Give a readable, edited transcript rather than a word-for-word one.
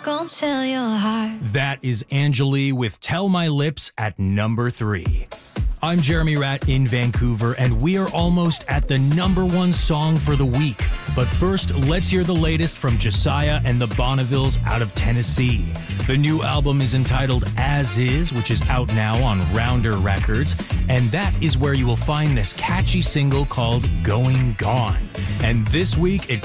gon' tell your heart. That is Angeli with Tell My Lips at number 3. I'm Jeremy Ratt in Vancouver, and we are almost at the number 1 song for the week. But first, let's hear the latest from Josiah and the Bonnevilles out of Tennessee. The new album is entitled As Is, which is out now on Rounder Records, and that is where you will find this catchy single called Going Gone. And this week, it